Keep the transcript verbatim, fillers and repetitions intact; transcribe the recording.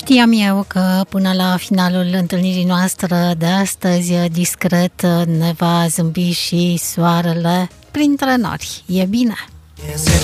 Știam eu că până la finalul întâlnirii noastre de astăzi, discret, ne va zâmbi și soarele printre nori. E bine!